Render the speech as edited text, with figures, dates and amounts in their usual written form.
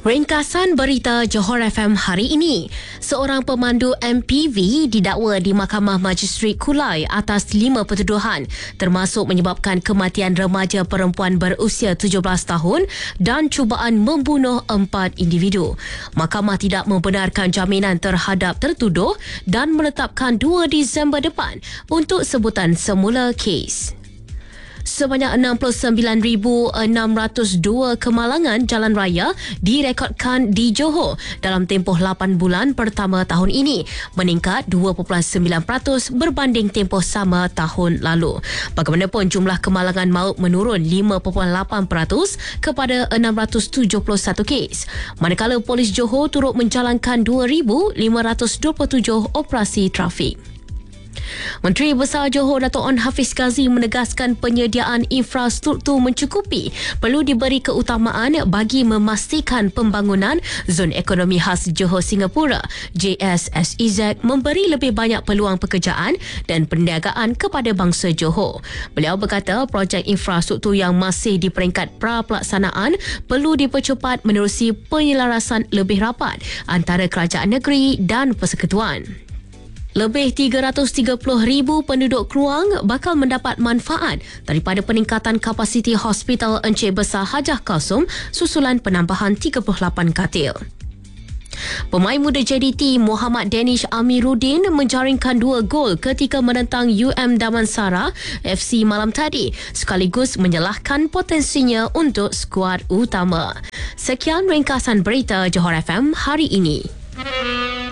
Ringkasan berita Johor FM hari ini. Seorang pemandu MPV didakwa di Mahkamah Majistret Kulai atas 5 pertuduhan termasuk menyebabkan kematian remaja perempuan berusia 17 tahun dan cubaan membunuh 4 individu. Mahkamah tidak membenarkan jaminan terhadap tertuduh dan menetapkan 2 Disember depan untuk sebutan semula kes. Sebanyak 69,602 kemalangan jalan raya direkodkan di Johor dalam tempoh 8 bulan pertama tahun ini, meningkat 2.9% berbanding tempoh sama tahun lalu. Bagaimanapun, jumlah kemalangan maut menurun 5.8% kepada 671 kes. Manakala Polis Johor turut menjalankan 2,527 operasi trafik. Menteri Besar Johor Dato' Onn Hafiz Kazim menegaskan penyediaan infrastruktur mencukupi perlu diberi keutamaan bagi memastikan pembangunan Zon Ekonomi Khas Johor Singapura JSSEZ memberi lebih banyak peluang pekerjaan dan perniagaan kepada bangsa Johor. Beliau berkata projek infrastruktur yang masih di peringkat pra-pelaksanaan perlu dipercepat menerusi penyelarasan lebih rapat antara kerajaan negeri dan persekutuan. Lebih 330,000 penduduk Kluang bakal mendapat manfaat daripada peningkatan kapasiti Hospital Encik Besar Hajah Kasum susulan penambahan 38 katil. Pemain muda JDT Muhammad Danish Amiruddin menjaringkan 2 gol ketika menentang UM Damansara FC malam tadi, sekaligus menyalahkan potensinya untuk skuad utama. Sekian ringkasan berita Johor FM hari ini.